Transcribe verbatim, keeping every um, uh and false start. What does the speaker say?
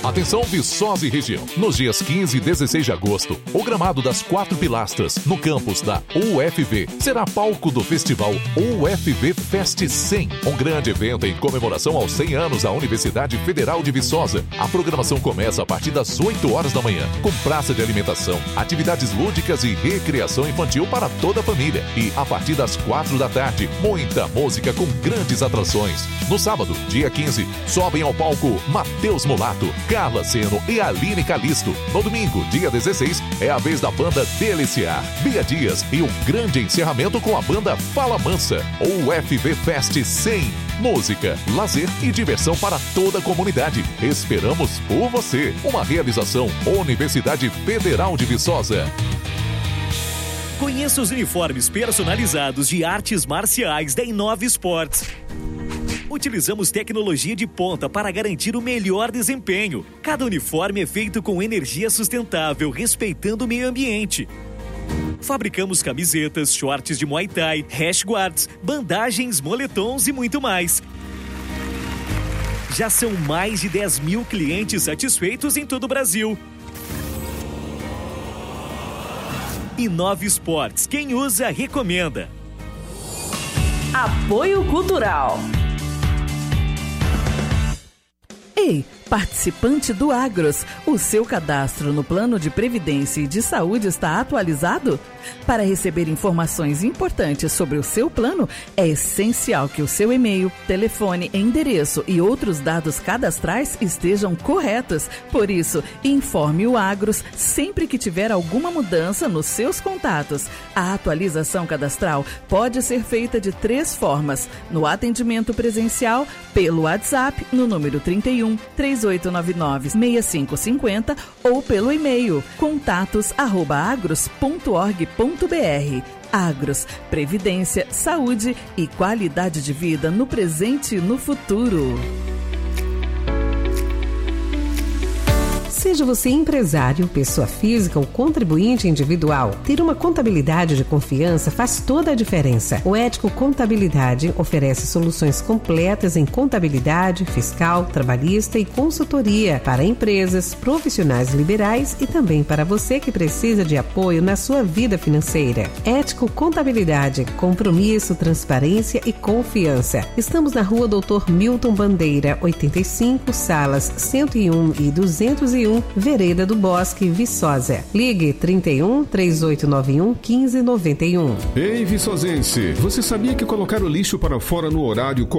Atenção Viçosa e região. Nos dias quinze e dezesseis de agosto, o gramado das Quatro Pilastras, no campus da U F V, será palco do festival U F V Fest cem, um grande evento em comemoração aos cem anos da Universidade Federal de Viçosa. A programação começa a partir das oito horas da manhã, com praça de alimentação, atividades lúdicas e recreação infantil para toda a família. E a partir das quatro da tarde, muita música com grandes atrações. No sábado, dia quinze, sobem ao palco Matheus Mulato, Carla Seno e Aline Calisto. No domingo, dia dezesseis, é a vez da banda Deliciar, Bia Dias e o grande encerramento com a banda Fala Mansa. O U F V Fest cem. Música, lazer e diversão para toda a comunidade. Esperamos por você. Uma realização Universidade Federal de Viçosa. Conheça os uniformes personalizados de artes marciais da Inove Esportes. Utilizamos tecnologia de ponta para garantir o melhor desempenho. Cada uniforme é feito com energia sustentável, respeitando o meio ambiente. Fabricamos camisetas, shorts de Muay Thai, rash guards, bandagens, moletons e muito mais. Já são mais de dez mil clientes satisfeitos em todo o Brasil. Inove Esportes, quem usa, recomenda. Apoio Cultural. Ei, participante do Agros, o seu cadastro no Plano de Previdência e de Saúde está atualizado? Para receber informações importantes sobre o seu plano, é essencial que o seu e-mail, telefone, endereço e outros dados cadastrais estejam corretos. Por isso, informe o Agros sempre que tiver alguma mudança nos seus contatos. A atualização cadastral pode ser feita de três formas: no atendimento presencial, pelo WhatsApp, no número trinta e um, três oito nove nove, seis cinco cinco zero ou pelo e-mail contatos arroba agros ponto org ponto br. Agros, previdência, saúde e qualidade de vida no presente e no futuro. Seja você empresário, pessoa física ou contribuinte individual, ter uma contabilidade de confiança faz toda a diferença. O Ético Contabilidade oferece soluções completas em contabilidade, fiscal, trabalhista e consultoria para empresas, profissionais liberais e também para você que precisa de apoio na sua vida financeira. Ético Contabilidade, compromisso, transparência e confiança. Estamos na Rua Doutor Milton Bandeira, oitenta e cinco, salas cento e um e duzentos e um, Vereda do Bosque, Viçosa. Ligue trinta e um, três oito nove um, quinze noventa e um. Ei, viçosense, você sabia que colocar o lixo para fora no horário